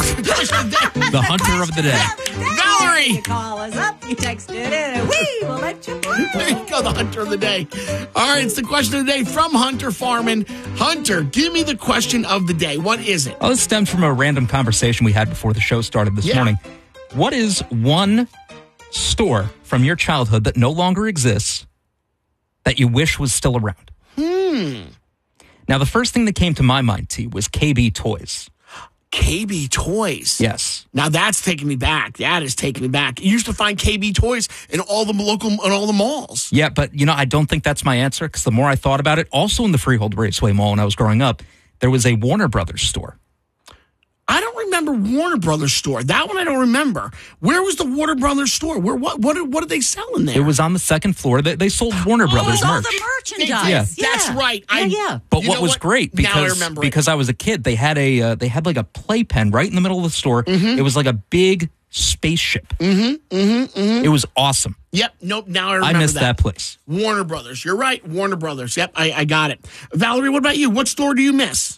Question of the day. The hunter of the day. Valerie. You call us up, you text it in, and we will let you play. There you go, the hunter of the day. All right, it's the question of the day from Hunter Farman. Hunter, give me the question of the day. What is it? Oh, this stems from a random conversation we had before the show started this morning. What is one store from your childhood that no longer exists that you wish was still around? Now, the first thing that came to my mind, T, was KB Toys. KB Toys. Yes. Now that's taking me back. That is taking me back. You used to find KB Toys in all the malls. Yeah, but, I don't think that's my answer because the more I thought about it, also in the Freehold Raceway Mall when I was growing up, there was a Warner Brothers store. I don't remember Warner Brothers store. That one I don't remember. Where was the Warner Brothers store? What did they sell in there? It was on the second floor. They sold Warner Brothers all merch. the merchandise. Yeah. That's right. But what was great now I remember because I was a kid, they had like a playpen right in the middle of the store. Mm-hmm. It was like a big spaceship. It was awesome. Yep. Nope. Now I remember I missed that place. Warner Brothers. You're right. Warner Brothers. Yep. I got it. Valerie, what about you? What store do you miss?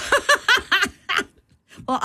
Well,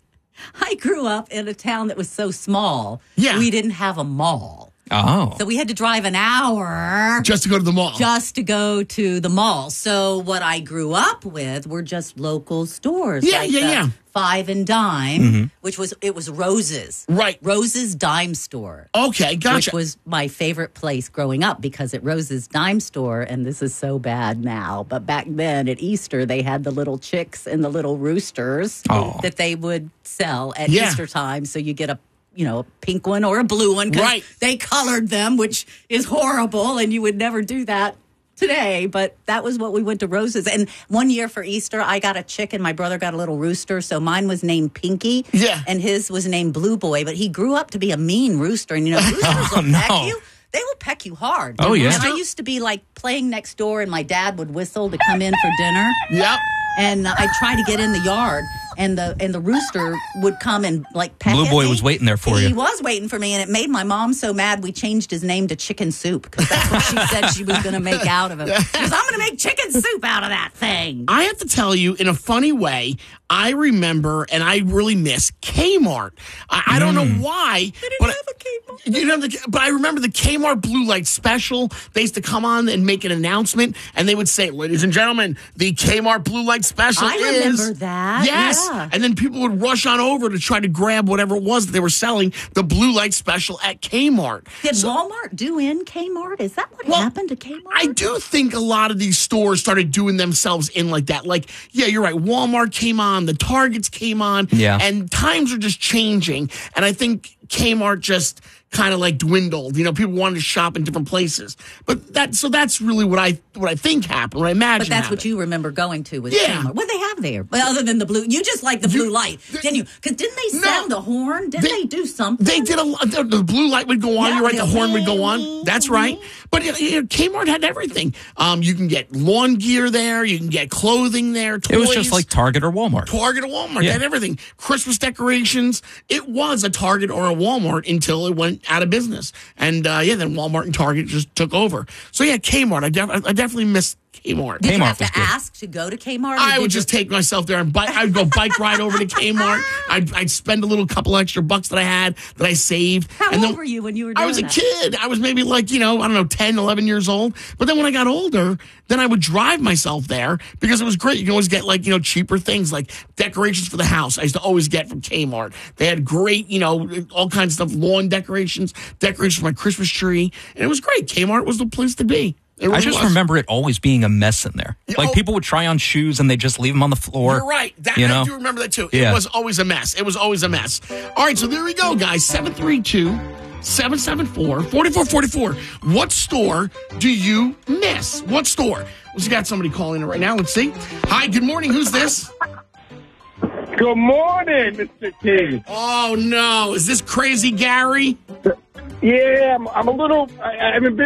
I grew up in a town that was so small. Yeah. We didn't have a mall. Oh. So we had to drive an hour Just to go to the mall. just to go to the mall. So what I grew up with were just local stores. Yeah, like yeah, the yeah. Five and Dime, which was Rose's. Right. Rose's Dime Store. Okay, gotcha. Which was my favorite place growing up because at Rose's Dime Store, and this is so bad now, but back then at Easter, they had the little chicks and the little roosters that they would sell at Easter time. So you get a pink one or a blue one. Right. They colored them, which is horrible, and you would never do that today, but that was what we went to Rose's. And one year for Easter, I got a chicken. My brother got a little rooster, so mine was named Pinky. Yeah. And his was named Blue Boy, but he grew up to be a mean rooster. And, roosters will peck you. They will peck you hard. Oh, yeah. And I used to be, playing next door, and my dad would whistle to come in for dinner. Yep. And I'd try to get in the yard, and the rooster would come and peck Blue at Boy me. was waiting there for you. He was waiting for me, and it made my mom so mad we changed his name to Chicken Soup because that's what she said she was going to make out of him. Because I'm going to make chicken soup out of that thing. I have to tell you, in a funny way, I remember and I really miss Kmart. I don't know why. They didn't have a Kmart. But I remember the Kmart Blue Light Special. They used to come on and make an announcement, and they would say, "Ladies and gentlemen, the Kmart Blue Light Special I remember that. Yes. Yeah. And then people would rush on over to try to grab whatever it was that they were selling, the Blue Light Special at Kmart. Did Walmart do in Kmart? Is that what happened to Kmart? I do think a lot of these stores started doing themselves in like that. Yeah, you're right. Walmart came on, the Targets came on, and times are just changing. And I think Kmart just kind of dwindled. People wanted to shop in different places. But that's really what I think happened, what I imagine. But that's happened. what you remember going to with Kmart. What did they have there? Well, other than the blue, you just like the blue light, didn't you? Because didn't they sound the horn? Didn't they do something? They did the blue light would go on. You're right. The horn would go on. That's right. But Kmart had everything. You can get lawn gear there. You can get clothing there. Toys. It was just like Target or Walmart. Target or Walmart. They had everything. Christmas decorations. It was a Target or a Walmart until it went out of business. And then Walmart and Target just took over. So Kmart. I definitely miss Kmart. Did you have to ask to go to Kmart? I would just take myself there and I'd go bike ride over to Kmart. I'd spend a couple extra bucks that I had that I saved. How old were you when you were doing I was a kid. I was maybe 10, 11 years old. But then when I got older, then I would drive myself there because it was great. You can always get cheaper things like decorations for the house. I used to always get from Kmart. They had great, all kinds of stuff, lawn decorations for my Christmas tree. And it was great. Kmart was the place to be. I just remember it always being a mess in there. People would try on shoes and they just leave them on the floor. You're right. I do remember that too. It was always a mess. All right, so there we go, guys. 732-774-4444. What store do you miss? What store? We got somebody calling in right now. Let's see. Hi, good morning. Who's this? Good morning, Mr. T. Oh, no. Is this Crazy Gary? Yeah, I'm a little... I haven't been